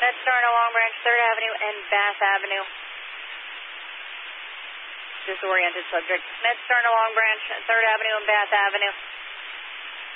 MedStar to Long Branch, 3rd Avenue and Bath Avenue. Disoriented subject. MedStar to Long Branch, 3rd Avenue and Bath Avenue.